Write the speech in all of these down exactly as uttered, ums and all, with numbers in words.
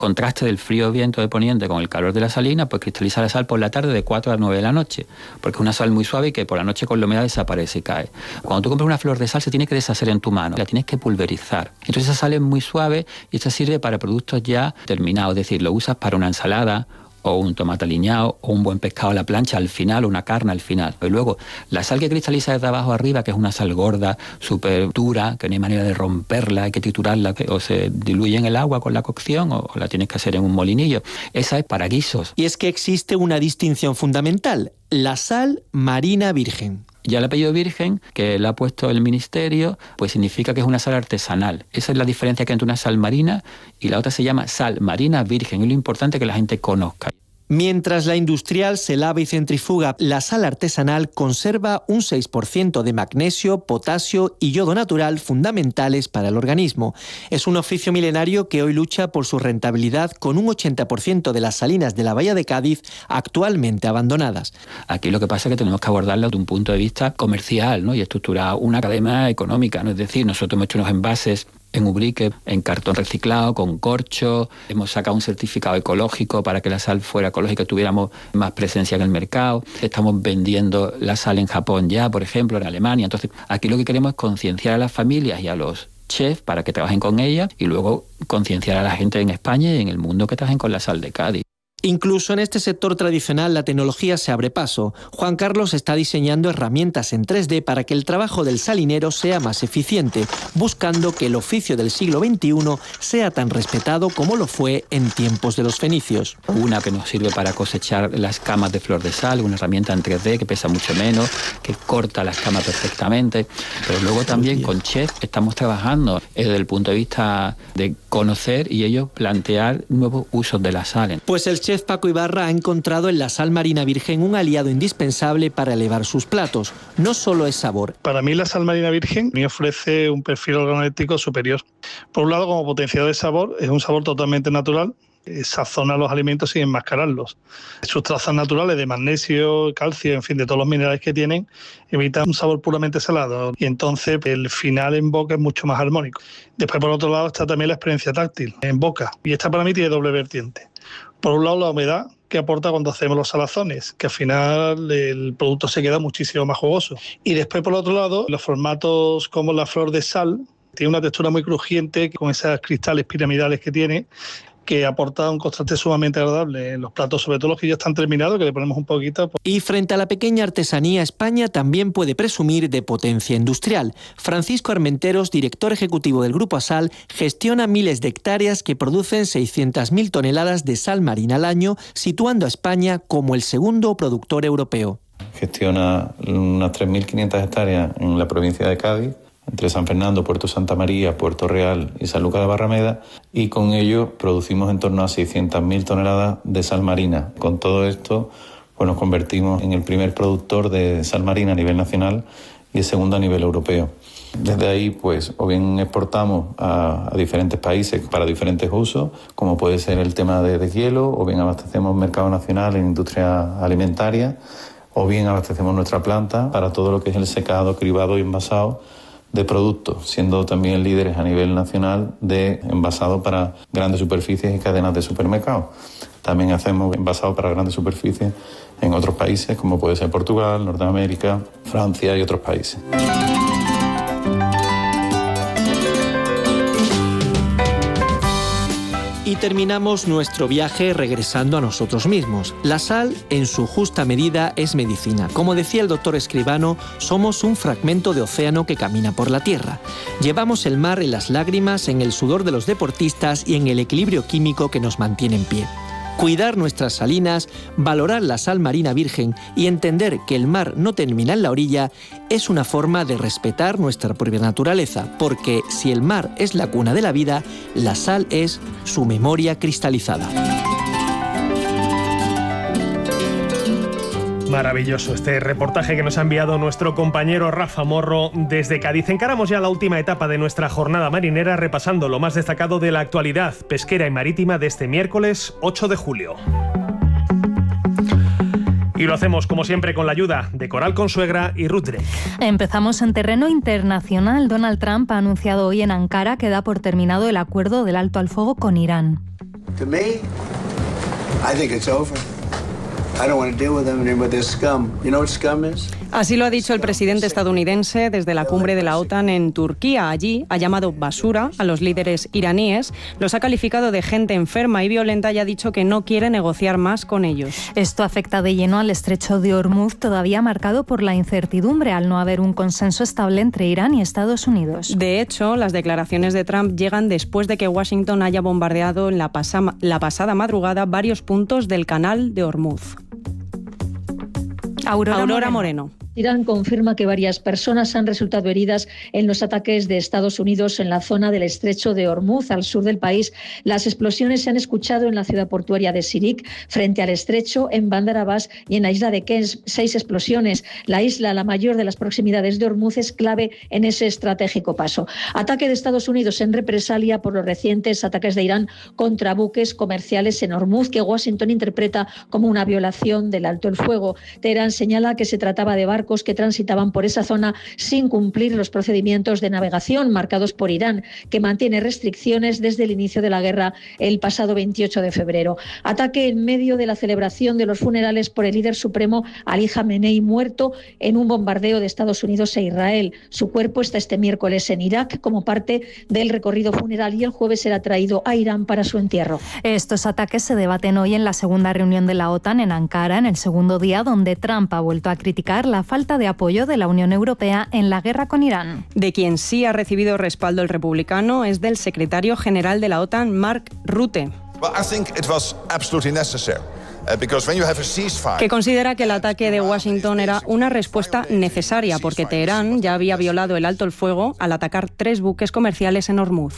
contraste del frío viento de poniente con el calor de la salina, pues cristaliza la sal por la tarde de cuatro a nueve de la noche, porque es una sal muy suave y que por la noche con la humedad desaparece y cae. Cuando tú compras una flor de sal se tiene que deshacer en tu mano, la tienes que pulverizar. Entonces esa sal es muy suave y esta sirve para productos ya terminados, es decir, lo usas para una ensalada, o un tomate aliñado, o un buen pescado a la plancha al final, o una carne al final. Y luego, la sal que cristaliza desde abajo arriba, que es una sal gorda, súper dura, que no hay manera de romperla, hay que triturarla, que o se diluye en el agua con la cocción, o la tienes que hacer en un molinillo. Esa es para guisos. Y es que existe una distinción fundamental, la sal marina virgen. Ya el apellido virgen, que le ha puesto el ministerio, pues significa que es una sal artesanal. Esa es la diferencia que hay entre una sal marina y la otra se llama sal marina virgen. Es lo importante que la gente conozca. Mientras la industrial se lava y centrifuga, la sal artesanal conserva un seis por ciento de magnesio, potasio y yodo natural fundamentales para el organismo. Es un oficio milenario que hoy lucha por su rentabilidad con un ochenta por ciento de las salinas de la Bahía de Cádiz actualmente abandonadas. Aquí lo que pasa es que tenemos que abordarlo desde un punto de vista comercial, ¿no? Y estructurar una cadena económica, ¿no? Es decir, nosotros hemos hecho unos envases en Ubrique, en cartón reciclado, con corcho. Hemos sacado un certificado ecológico para que la sal fuera ecológica y tuviéramos más presencia en el mercado. Estamos vendiendo la sal en Japón ya, por ejemplo, en Alemania. Entonces, aquí lo que queremos es concienciar a las familias y a los chefs para que trabajen con ella y luego concienciar a la gente en España y en el mundo que trabajen con la sal de Cádiz. Incluso en este sector tradicional la tecnología se abre paso. Juan Carlos está diseñando herramientas en tres D para que el trabajo del salinero sea más eficiente, buscando que el oficio del siglo veintiuno sea tan respetado como lo fue en tiempos de los fenicios. Una que nos sirve para cosechar las camas de flor de sal, una herramienta en tres D que pesa mucho menos, que corta las camas perfectamente. Pero luego también con chef estamos trabajando desde el punto de vista de conocer y ellos plantear nuevos usos de la sal. Pues el chef Paco Ibarra ha encontrado en la sal marina virgen un aliado indispensable para elevar sus platos. No solo es sabor. Para mí la sal marina virgen me ofrece un perfil organoléptico superior. Por un lado, como potenciador de sabor, es un sabor totalmente natural. Sazona los alimentos sin enmascararlos. Sus trazas naturales de magnesio, calcio, en fin, de todos los minerales que tienen, evitan un sabor puramente salado y entonces el final en boca es mucho más armónico. Después, por otro lado, está también la experiencia táctil en boca y esta para mí tiene doble vertiente. Por un lado, la humedad que aporta cuando hacemos los salazones, que al final el producto se queda muchísimo más jugoso. Y después, por otro lado, los formatos como la flor de sal, tiene una textura muy crujiente con esos cristales piramidales que tiene, que aporta un contraste sumamente agradable en los platos, sobre todo los que ya están terminados, que le ponemos un poquito. Y frente a la pequeña artesanía, España también puede presumir de potencia industrial. Francisco Armenteros, director ejecutivo del Grupo Asal, gestiona miles de hectáreas que producen seiscientas mil toneladas de sal marina al año, situando a España como el segundo productor europeo. Gestiona unas tres mil quinientas hectáreas en la provincia de Cádiz, entre San Fernando, Puerto Santa María, Puerto Real y San Lucas de Barrameda, y con ello producimos en torno a seiscientas mil toneladas de sal marina. Con todo esto, pues nos convertimos en el primer productor de sal marina a nivel nacional y el segundo a nivel europeo. Desde ahí, pues, o bien exportamos a, a diferentes países para diferentes usos, como puede ser el tema de, de hielo, o bien abastecemos mercado nacional en industria alimentaria, o bien abastecemos nuestra planta para todo lo que es el secado, cribado y envasado de productos, siendo también líderes a nivel nacional de envasado para grandes superficies y cadenas de supermercados. También hacemos envasado para grandes superficies en otros países, como puede ser Portugal, Norteamérica, Francia y otros países. Y terminamos nuestro viaje regresando a nosotros mismos. La sal, en su justa medida, es medicina. Como decía el doctor Escribano, somos un fragmento de océano que camina por la tierra. Llevamos el mar en las lágrimas, en el sudor de los deportistas y en el equilibrio químico que nos mantiene en pie. Cuidar nuestras salinas, valorar la sal marina virgen y entender que el mar no termina en la orilla es una forma de respetar nuestra propia naturaleza, porque si el mar es la cuna de la vida, la sal es su memoria cristalizada. Maravilloso este reportaje que nos ha enviado nuestro compañero Rafa Morro desde Cádiz. Encaramos ya la última etapa de nuestra jornada marinera repasando lo más destacado de la actualidad pesquera y marítima de este miércoles ocho de julio. Y lo hacemos, como siempre, con la ayuda de Coral Consuegra y Ruth Drake. Empezamos en terreno internacional. Donald Trump ha anunciado hoy en Ankara que da por terminado el acuerdo del alto al fuego con Irán. To me, I think it's over. I don't want to deal with them anymore. They're scum. You know what scum is? Así lo ha dicho el presidente estadounidense desde la cumbre de la OTAN en Turquía. Allí ha llamado basura a los líderes iraníes, los ha calificado de gente enferma y violenta y ha dicho que no quiere negociar más con ellos. Esto afecta de lleno al estrecho de Hormuz, todavía marcado por la incertidumbre al no haber un consenso estable entre Irán y Estados Unidos. De hecho, las declaraciones de Trump llegan después de que Washington haya bombardeado en la, pasa- la pasada madrugada varios puntos del canal de Hormuz. Aurora, Aurora Moreno. Moreno. Irán confirma que varias personas han resultado heridas en los ataques de Estados Unidos en la zona del estrecho de Hormuz, al sur del país. Las explosiones se han escuchado en la ciudad portuaria de Sirik, frente al estrecho, en Bandar Abbas y en la isla de Kens. Seis explosiones. La isla, la mayor de las proximidades de Hormuz, es clave en ese estratégico paso. Ataque de Estados Unidos en represalia por los recientes ataques de Irán contra buques comerciales en Hormuz, que Washington interpreta como una violación del alto el fuego. Teherán señala que se trataba de barcos que transitaban por esa zona sin cumplir los procedimientos de navegación marcados por Irán, que mantiene restricciones desde el inicio de la guerra el pasado veintiocho de febrero. Ataque en medio de la celebración de los funerales por el líder supremo Ali Jamenei, muerto en un bombardeo de Estados Unidos e Israel. Su cuerpo está este miércoles en Irak como parte del recorrido funeral y el jueves será traído a Irán para su entierro. Estos ataques se debaten hoy en la segunda reunión de la OTAN en Ankara, en el segundo día, donde Trump ha vuelto a criticar la falta de apoyo de la Unión Europea en la guerra con Irán. De quien sí ha recibido respaldo el republicano es del secretario general de la OTAN, Mark Rutte. Well, I think it was absolutely necessary. Que considera que el ataque de Washington era una respuesta necesaria porque Teherán ya había violado el alto el fuego al atacar tres buques comerciales en Hormuz.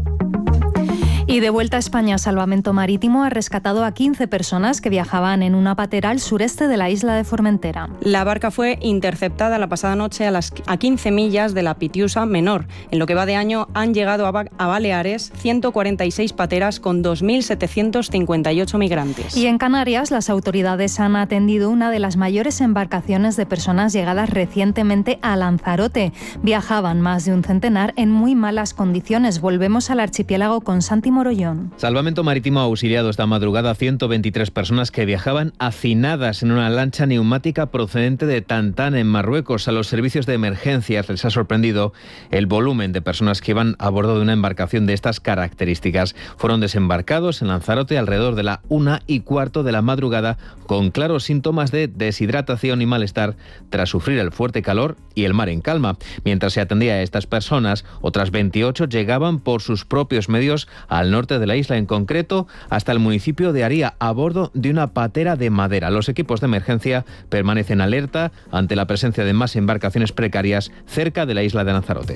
Y de vuelta a España, Salvamento Marítimo ha rescatado a quince personas que viajaban en una patera al sureste de la isla de Formentera. La barca fue interceptada la pasada noche a, las, a quince millas de la Pitiusa Menor. En lo que va de año han llegado a, a Baleares ciento cuarenta y seis pateras con dos mil setecientos cincuenta y ocho migrantes. Y en Canarias, las autoridades han atendido una de las mayores embarcaciones de personas llegadas recientemente a Lanzarote. Viajaban más de un centenar en muy malas condiciones. Volvemos al archipiélago con Santi Morollón. Salvamento Marítimo ha auxiliado esta madrugada a ciento veintitrés personas que viajaban hacinadas en una lancha neumática procedente de Tantán, en Marruecos. A los servicios de emergencias les ha sorprendido el volumen de personas que iban a bordo de una embarcación de estas características. Fueron desembarcados en Lanzarote alrededor de la una y cuarto de la madrugada con claros síntomas de deshidratación y malestar tras sufrir el fuerte calor y el mar en calma. Mientras se atendía a estas personas, otras veintiocho llegaban por sus propios medios a al norte de la isla, en concreto hasta el municipio de Aría, a bordo de una patera de madera. Los equipos de emergencia permanecen alerta ante la presencia de más embarcaciones precarias cerca de la isla de Lanzarote.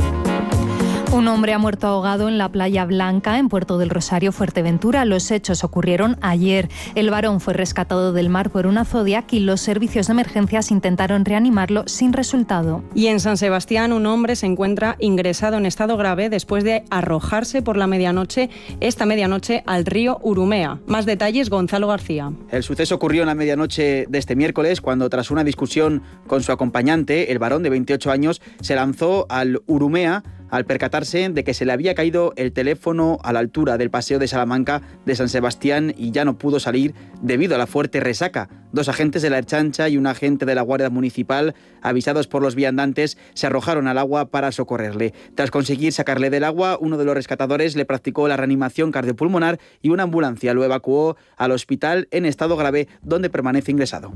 Un hombre ha muerto ahogado en la Playa Blanca, en Puerto del Rosario, Fuerteventura. Los hechos ocurrieron ayer. El varón fue rescatado del mar por una Zodiac y los servicios de emergencias intentaron reanimarlo sin resultado. Y en San Sebastián, un hombre se encuentra ingresado en estado grave después de arrojarse por la medianoche, esta medianoche, al río Urumea. Más detalles, Gonzalo García. El suceso ocurrió en la medianoche de este miércoles, cuando tras una discusión con su acompañante, el varón de veintiocho años, se lanzó al Urumea al percatarse de que se le había caído el teléfono a la altura del Paseo de Salamanca de San Sebastián y ya no pudo salir debido a la fuerte resaca. Dos agentes de la Ertzaintza y un agente de la Guardia Municipal, avisados por los viandantes, se arrojaron al agua para socorrerle. Tras conseguir sacarle del agua, uno de los rescatadores le practicó la reanimación cardiopulmonar y una ambulancia lo evacuó al hospital en estado grave, donde permanece ingresado.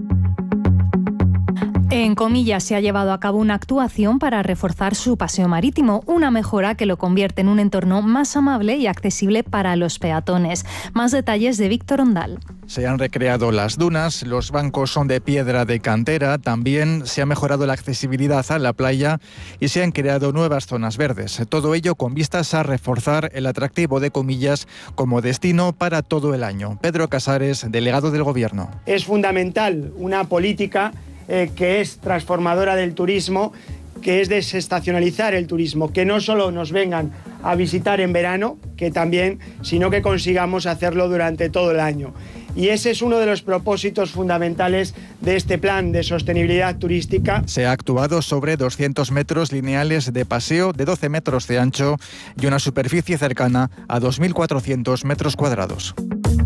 En Comillas se ha llevado a cabo una actuación para reforzar su paseo marítimo, una mejora que lo convierte en un entorno más amable y accesible para los peatones. Más detalles de Víctor Ondal. Se han recreado las dunas, los bancos son de piedra de cantera, también se ha mejorado la accesibilidad a la playa y se han creado nuevas zonas verdes. Todo ello con vistas a reforzar el atractivo de Comillas como destino para todo el año. Pedro Casares, delegado del Gobierno. Es fundamental una política Eh, que es transformadora del turismo, que es desestacionalizar el turismo, que no solo nos vengan a visitar en verano, que también, sino que consigamos hacerlo durante todo el año. Y ese es uno de los propósitos fundamentales de este plan de sostenibilidad turística. Se ha actuado sobre doscientos metros lineales de paseo de doce metros de ancho y una superficie cercana a dos mil cuatrocientos metros cuadrados.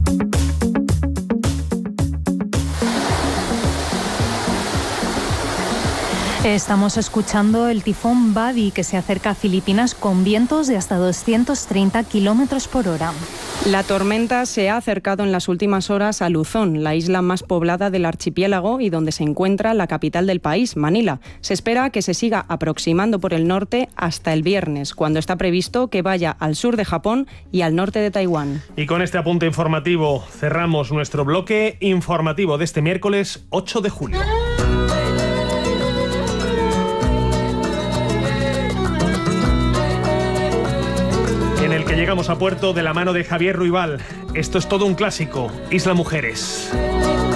Estamos escuchando el tifón Badi, que se acerca a Filipinas con vientos de hasta doscientos treinta kilómetros por hora. La tormenta se ha acercado en las últimas horas a Luzón, la isla más poblada del archipiélago y donde se encuentra la capital del país, Manila. Se espera que se siga aproximando por el norte hasta el viernes, cuando está previsto que vaya al sur de Japón y al norte de Taiwán. Y con este apunte informativo cerramos nuestro bloque informativo de este miércoles ocho de julio. En el que llegamos a puerto de la mano de Javier Ruibal. Esto es todo un clásico, Isla Mujeres.